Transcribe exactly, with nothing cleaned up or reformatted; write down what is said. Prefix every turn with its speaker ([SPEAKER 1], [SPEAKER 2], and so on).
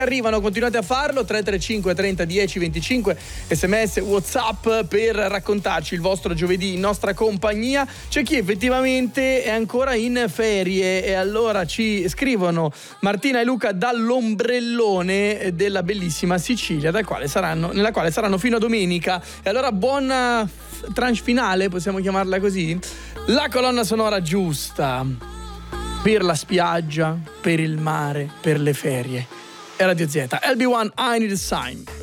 [SPEAKER 1] arrivano, continuate a farlo. Tre tre cinque trenta dieci venticinque, sms, whatsapp, per raccontarci il vostro giovedì in nostra compagnia. C'è chi effettivamente è ancora in ferie e allora ci scrivono Martina e Luca dall'ombrellone della bellissima Sicilia, dal quale saranno, nella quale saranno fino a domenica. E allora buona tranche finale, possiamo chiamarla così, la colonna sonora giusta per la spiaggia, per il mare, per le ferie. Radio Z, L B one, I Need a Sign.